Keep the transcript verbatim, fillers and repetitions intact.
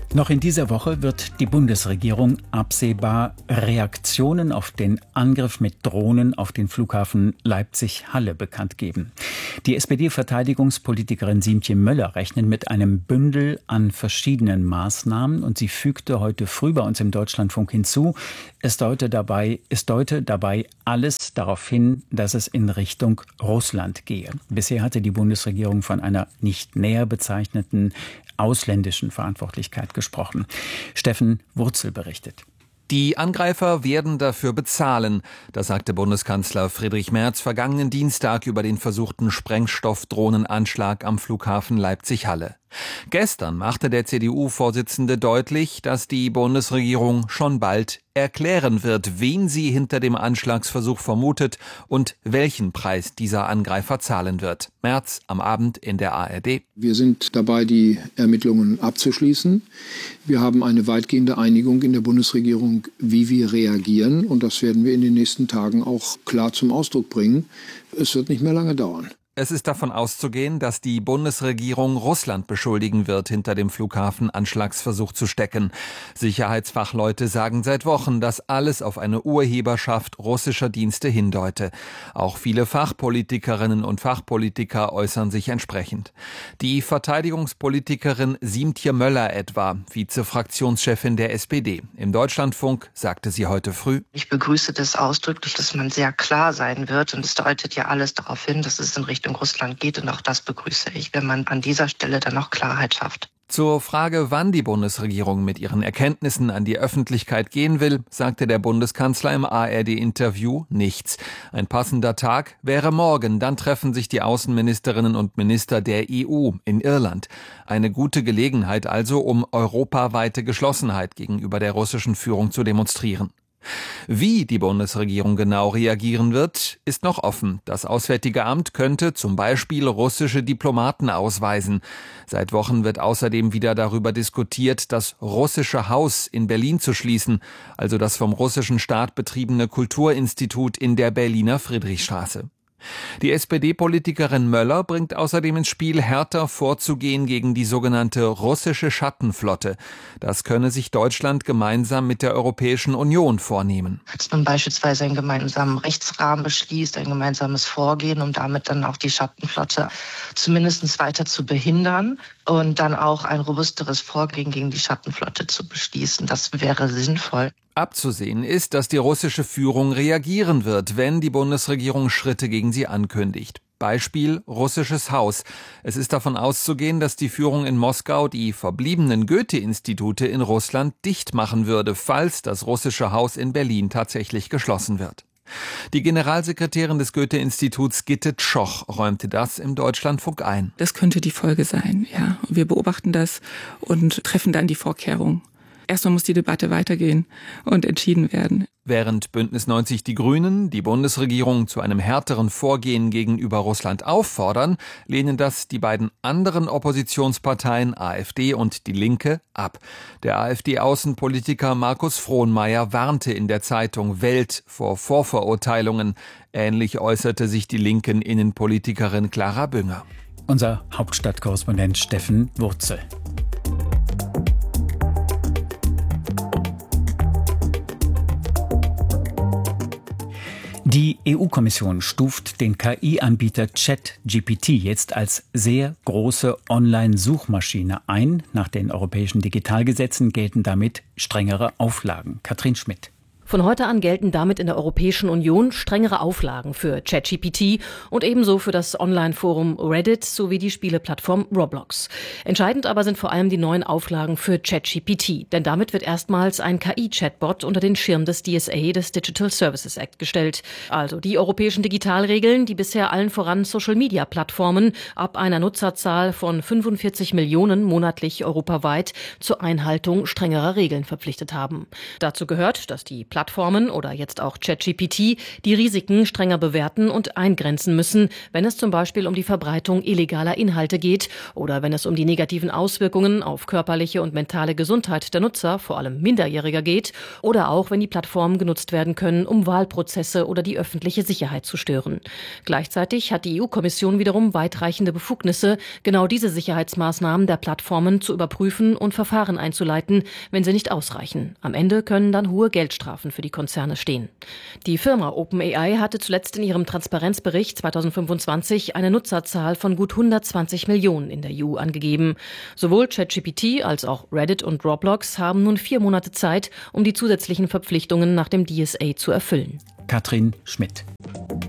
Noch in dieser Woche wird die Bundesregierung absehbar Reaktionen auf den Angriff mit Drohnen auf den Flughafen Leipzig-Halle bekannt geben. Die S P D-Verteidigungspolitikerin Siemtje Möller rechnet mit einem Bündel an verschiedenen Maßnahmen und sie fügte heute früh bei uns im Deutschlandfunk hinzu, es deute dabei, es deute dabei alles darauf hin, dass es in Richtung Russland gehe. Bisher hatte die Bundesregierung von einer nicht näher bezeichneten ausländischen Verantwortlichkeit gesprochen. Steffen Wurzel berichtet. Die Angreifer werden dafür bezahlen, das sagte Bundeskanzler Friedrich Merz vergangenen Dienstag über den versuchten Sprengstoffdrohnenanschlag am Flughafen Leipzig-Halle. Gestern machte der C D U-Vorsitzende deutlich, dass die Bundesregierung schon bald erklären wird, wen sie hinter dem Anschlagsversuch vermutet und welchen Preis dieser Angreifer zahlen wird. Merz am Abend in der A R D. Wir sind dabei, die Ermittlungen abzuschließen. Wir haben eine weitgehende Einigung in der Bundesregierung, wie wir reagieren. Und das werden wir in den nächsten Tagen auch klar zum Ausdruck bringen. Es wird nicht mehr lange dauern. Es ist davon auszugehen, dass die Bundesregierung Russland beschuldigen wird, hinter dem Flughafen-Anschlagsversuch zu stecken. Sicherheitsfachleute sagen seit Wochen, dass alles auf eine Urheberschaft russischer Dienste hindeute. Auch viele Fachpolitikerinnen und Fachpolitiker äußern sich entsprechend. Die Verteidigungspolitikerin Siemtje Möller etwa, Vize-Fraktionschefin der S P D. Im Deutschlandfunk sagte sie heute früh: Ich begrüße das ausdrücklich, dass man sehr klar sein wird. Und es deutet ja alles darauf hin, dass es in Richtung Russland geht, und auch das begrüße ich, wenn man an dieser Stelle dann noch Klarheit schafft. Zur Frage, wann die Bundesregierung mit ihren Erkenntnissen an die Öffentlichkeit gehen will, sagte der Bundeskanzler im A R D-Interview nichts. Ein passender Tag wäre morgen, dann treffen sich die Außenministerinnen und Minister der E U in Irland. Eine gute Gelegenheit also, um europaweite Geschlossenheit gegenüber der russischen Führung zu demonstrieren. Wie die Bundesregierung genau reagieren wird, ist noch offen. Das Auswärtige Amt könnte zum Beispiel russische Diplomaten ausweisen. Seit Wochen wird außerdem wieder darüber diskutiert, das Russische Haus in Berlin zu schließen, also das vom russischen Staat betriebene Kulturinstitut in der Berliner Friedrichstraße. Die S P D-Politikerin Möller bringt außerdem ins Spiel, härter vorzugehen gegen die sogenannte russische Schattenflotte. Das könne sich Deutschland gemeinsam mit der Europäischen Union vornehmen. Als man beispielsweise einen gemeinsamen Rechtsrahmen beschließt, ein gemeinsames Vorgehen, um damit dann auch die Schattenflotte zumindest weiter zu behindern und dann auch ein robusteres Vorgehen gegen die Schattenflotte zu beschließen. Das wäre sinnvoll. Abzusehen ist, dass die russische Führung reagieren wird, wenn die Bundesregierung Schritte gegen sie ankündigt. Beispiel Russisches Haus. Es ist davon auszugehen, dass die Führung in Moskau die verbliebenen Goethe-Institute in Russland dicht machen würde, falls das Russische Haus in Berlin tatsächlich geschlossen wird. Die Generalsekretärin des Goethe-Instituts Gitte Tschoch räumte das im Deutschlandfunk ein. Das könnte die Folge sein, ja. Wir beobachten das und treffen dann die Vorkehrungen. Erstmal muss die Debatte weitergehen und entschieden werden. Während Bündnis neunzig Die Grünen die Bundesregierung zu einem härteren Vorgehen gegenüber Russland auffordern, lehnen das die beiden anderen Oppositionsparteien AfD und Die Linke ab. Der AfD-Außenpolitiker Markus Frohnmayer warnte in der Zeitung Welt vor Vorverurteilungen. Ähnlich äußerte sich die linken Innenpolitikerin Clara Bünger. Unser Hauptstadtkorrespondent Steffen Wurzel. Die E U-Kommission stuft den K I-Anbieter ChatGPT jetzt als sehr große Online-Suchmaschine ein. Nach den europäischen Digitalgesetzen gelten damit strengere Auflagen. Katrin Schmidt. Von heute an gelten damit in der Europäischen Union strengere Auflagen für ChatGPT und ebenso für das Online-Forum Reddit sowie die Spieleplattform Roblox. Entscheidend aber sind vor allem die neuen Auflagen für ChatGPT, denn damit wird erstmals ein K I-Chatbot unter den Schirm des D S A, des Digital Services Act, gestellt. Also die europäischen Digitalregeln, die bisher allen voran Social-Media-Plattformen ab einer Nutzerzahl von fünfundvierzig Millionen monatlich europaweit zur Einhaltung strengerer Regeln verpflichtet haben. Dazu gehört, dass die Plattformen Plattformen oder jetzt auch ChatGPT die Risiken strenger bewerten und eingrenzen müssen, wenn es zum Beispiel um die Verbreitung illegaler Inhalte geht oder wenn es um die negativen Auswirkungen auf körperliche und mentale Gesundheit der Nutzer, vor allem Minderjähriger, geht oder auch wenn die Plattformen genutzt werden können, um Wahlprozesse oder die öffentliche Sicherheit zu stören. Gleichzeitig hat die E U-Kommission wiederum weitreichende Befugnisse, genau diese Sicherheitsmaßnahmen der Plattformen zu überprüfen und Verfahren einzuleiten, wenn sie nicht ausreichen. Am Ende können dann hohe Geldstrafen für die Konzerne stehen. Die Firma OpenAI hatte zuletzt in ihrem Transparenzbericht zweitausendfünfundzwanzig eine Nutzerzahl von gut hundertzwanzig Millionen in der E U angegeben. Sowohl ChatGPT als auch Reddit und Roblox haben nun vier Monate Zeit, um die zusätzlichen Verpflichtungen nach dem D S A zu erfüllen. Katrin Schmidt.